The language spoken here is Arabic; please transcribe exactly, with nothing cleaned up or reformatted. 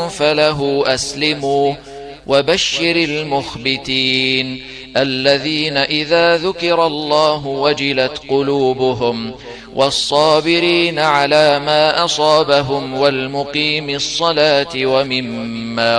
فله أسلموا وبشر المخبتين الذين إذا ذكر الله وجلت قلوبهم والصابرين على ما أصابهم والمقيم الصلاة ومما